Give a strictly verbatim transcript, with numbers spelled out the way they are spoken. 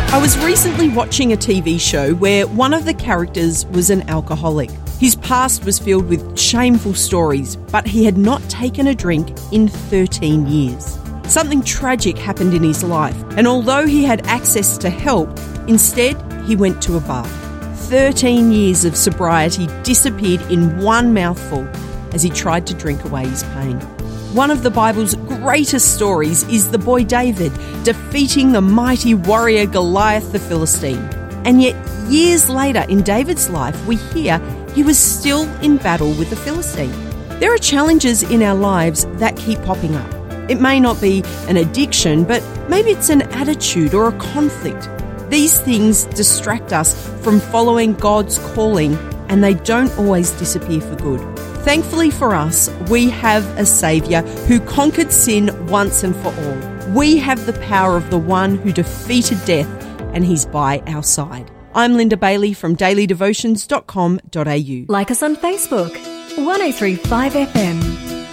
I was recently watching a T V show where one of the characters was an alcoholic. His past was filled with shameful stories, but he had not taken a drink in thirteen years. Something tragic happened in his life, and although he had access to help, instead he went to a bar. thirteen years of sobriety disappeared in one mouthful as he tried to drink away his pain. One of the Bible's greatest stories is the boy David defeating the mighty warrior Goliath the Philistine. And yet, years later in David's life, we hear he was still in battle with the Philistine. There are challenges in our lives that keep popping up. It may not be an addiction, but maybe it's an attitude or a conflict. These things distract us from following God's calling, and they don't always disappear for good. Thankfully for us, we have a Saviour who conquered sin once and for all. We have the power of the one who defeated death, and he's by our side. I'm Linda Bailey from daily devotions dot com dot a u. Like us on Facebook, one oh three five F M.